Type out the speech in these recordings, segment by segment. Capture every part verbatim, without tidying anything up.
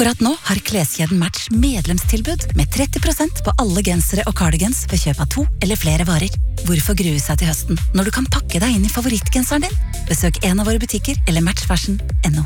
Akkurat nå har kleskjeden Match medlemstilbud med tretti prosent på alle gensere og cardigans ved kjøp av to eller flere varer. Hvorfor grue seg til høsten når du kan pakke deg inn i favorittgenseren din? Besøk en av våre butikker eller match fashion punktum no.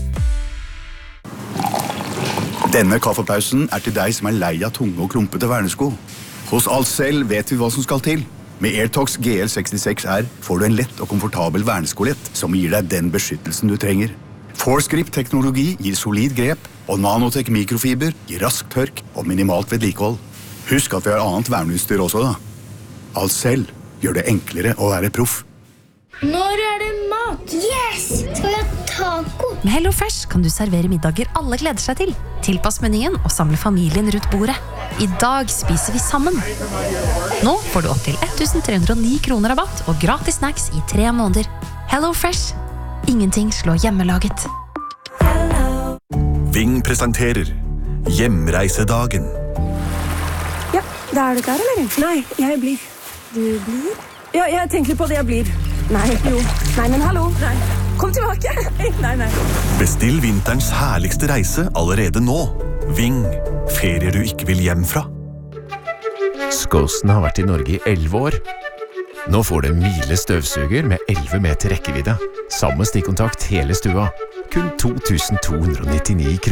Denne kaffepausen er til deg som er lei av tunge og klumpete vernesko. Hos Alcel vet vi hva som skal til. Med Airtox G L sekstiseks R får du en lett og komfortabel verneskolett som gir deg den beskyttelsen du trenger. Forescript-teknologi gir solid grep, og Nanotech mikrofiber gir rask tørk og minimalt vedlikehold. Husk at vi har annet verneutstyr også da. Alcel gjør det enklere å være proff. Når er det mat? Yes! Skal vi ha taco? Med Hello Fresh kan du servere middager alle gleder seg til. Tilpass menyen og samle familien rundt bordet. I dag spiser vi sammen. Nå får du opp til ett tusen tre hundre og ni kroner rabatt og gratis snacks i tre måneder. Hello Fresh. Ingenting slår hjemmelaget. Ving presenterer Hjemreisedagen. Ja, da er du klar, eller? Nei, jeg blir. Du blir? Ja, jeg tenker på det jeg blir. Nei, jo. Nei, men hallo. Nei. Kom tilbake. Nei, nei. Bestill vinterens herligste reise allerede nå. Ving. Ferier du ikke vil hjem fra. Skåsen har vært i Norge i elleve år. Nå får du en Miele støvsuger med elleve meter rekkevidde. Samme stikkontakt hele stua. Kun to tusen to hundre og nittini kroner.